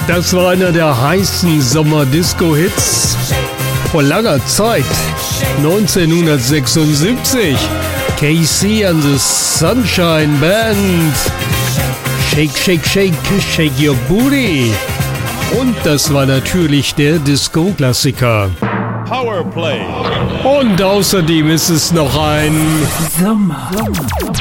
Das war einer der heißen Sommer-Disco-Hits vor langer Zeit. 1976. KC and the Sunshine Band. Shake, shake, shake, shake your booty. Und das war natürlich der Disco-Klassiker. Powerplay. Und außerdem ist es noch ein